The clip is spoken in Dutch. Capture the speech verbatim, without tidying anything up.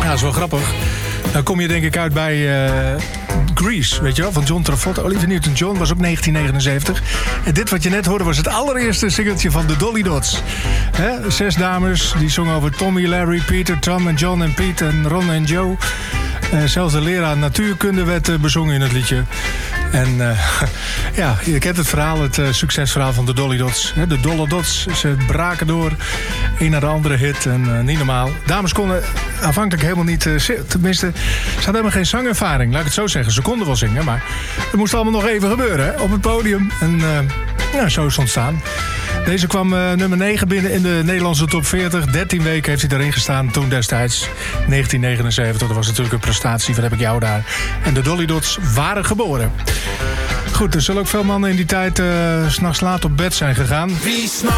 Ja, dat is wel grappig. Dan kom je denk ik uit bij uh, Grease, weet je wel, van John Travolta. Olivia Newton-John was ook negentien negenenzeventig. En dit wat je net hoorde was het allereerste singeltje van de Dolly Dots. Hè? Zes dames, die zongen over Tommy, Larry, Peter, Tom en John en Pete en Ron en Joe. Uh, zelfs de leraar natuurkunde werd uh, bezongen in het liedje. En uh, ja, je kent het verhaal, het uh, succesverhaal van de Dolly Dots. Hè? De Dolly Dots, ze braken door. Een naar de andere hit en uh, niet normaal. Dames konden aanvankelijk helemaal niet... Uh, tenminste, ze hadden helemaal geen zangervaring, laat ik het zo zeggen. Ze konden wel zingen, maar het moest allemaal nog even gebeuren, hè? Op het podium. En uh, ja, zo is het ontstaan. Deze kwam uh, nummer negen binnen in de Nederlandse top veertig. dertien weken heeft hij erin gestaan toen destijds. negentien negenenzeventig, dat was natuurlijk een prestatie. Wat heb ik jou daar? En de Dolly Dots waren geboren. Goed, er zullen ook veel mannen in die tijd uh, 's nachts laat op bed zijn gegaan.